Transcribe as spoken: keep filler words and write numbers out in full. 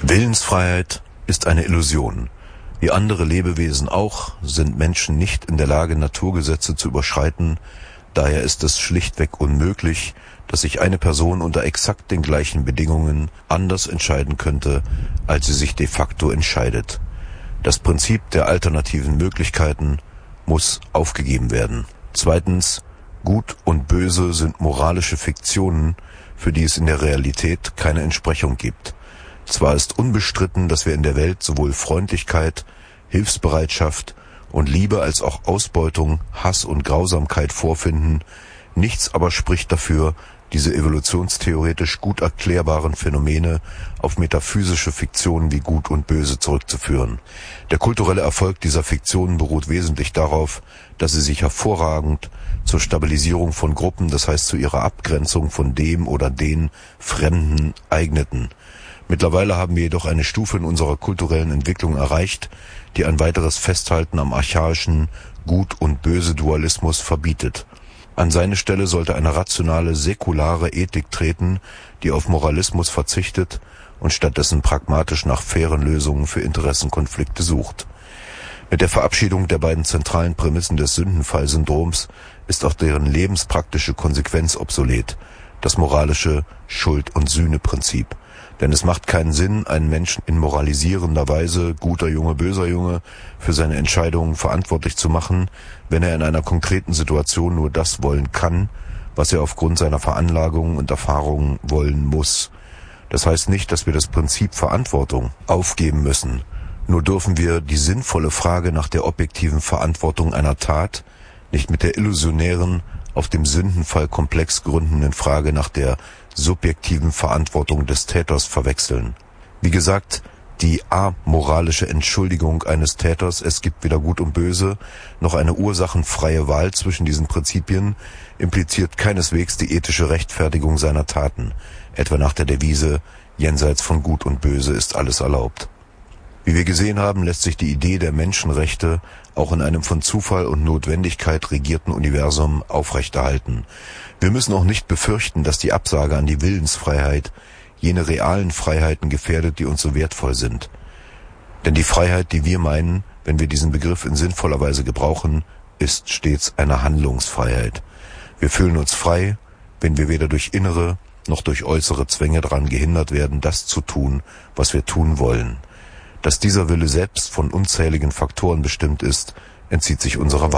Willensfreiheit ist eine Illusion. Wie andere Lebewesen auch, sind Menschen nicht in der Lage, Naturgesetze zu überschreiten. Daher ist es schlichtweg unmöglich, dass sich eine Person unter exakt den gleichen Bedingungen anders entscheiden könnte, als sie sich de facto entscheidet. Das Prinzip der alternativen Möglichkeiten muss aufgegeben werden. Zweitens, Gut und Böse sind moralische Fiktionen, für die es in der Realität keine Entsprechung gibt. Zwar ist unbestritten, dass wir in der Welt sowohl Freundlichkeit, Hilfsbereitschaft und Liebe als auch Ausbeutung, Hass und Grausamkeit vorfinden, nichts aber spricht dafür, diese evolutionstheoretisch gut erklärbaren Phänomene auf metaphysische Fiktionen wie Gut und Böse zurückzuführen. Der kulturelle Erfolg dieser Fiktionen beruht wesentlich darauf, dass sie sich hervorragend zur Stabilisierung von Gruppen, das heißt zu ihrer Abgrenzung von dem oder den Fremden, eigneten. Mittlerweile haben wir jedoch eine Stufe in unserer kulturellen Entwicklung erreicht, die ein weiteres Festhalten am archaischen Gut- und Böse-Dualismus verbietet. An seine Stelle sollte eine rationale, säkulare Ethik treten, die auf Moralismus verzichtet und stattdessen pragmatisch nach fairen Lösungen für Interessenkonflikte sucht. Mit der Verabschiedung der beiden zentralen Prämissen des Sündenfallsyndroms ist auch deren lebenspraktische Konsequenz obsolet, das moralische Schuld- und Sühne-Prinzip. Denn es macht keinen Sinn, einen Menschen in moralisierender Weise, guter Junge, böser Junge, für seine Entscheidungen verantwortlich zu machen, wenn er in einer konkreten Situation nur das wollen kann, was er aufgrund seiner Veranlagung und Erfahrungen wollen muss. Das heißt nicht, dass wir das Prinzip Verantwortung aufgeben müssen. Nur dürfen wir die sinnvolle Frage nach der objektiven Verantwortung einer Tat nicht mit der illusionären, auf dem Sündenfallkomplex gründenden Frage nach der subjektiven Verantwortung des Täters verwechseln. Wie gesagt, die amoralische Entschuldigung eines Täters, es gibt weder Gut und Böse, noch eine ursachenfreie Wahl zwischen diesen Prinzipien, impliziert keineswegs die ethische Rechtfertigung seiner Taten, etwa nach der Devise, jenseits von Gut und Böse ist alles erlaubt. Wie wir gesehen haben, lässt sich die Idee der Menschenrechte auch in einem von Zufall und Notwendigkeit regierten Universum aufrechterhalten. Wir müssen auch nicht befürchten, dass die Absage an die Willensfreiheit jene realen Freiheiten gefährdet, die uns so wertvoll sind. Denn die Freiheit, die wir meinen, wenn wir diesen Begriff in sinnvoller Weise gebrauchen, ist stets eine Handlungsfreiheit. Wir fühlen uns frei, wenn wir weder durch innere noch durch äußere Zwänge daran gehindert werden, das zu tun, was wir tun wollen. Dass dieser Wille selbst von unzähligen Faktoren bestimmt ist, entzieht sich unserer Wahrnehmung.